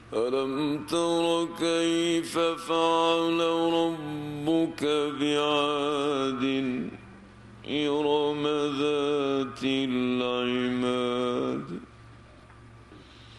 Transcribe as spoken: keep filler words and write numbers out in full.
ألم تر كيف فعل ربك بعاد إرم ذات العماد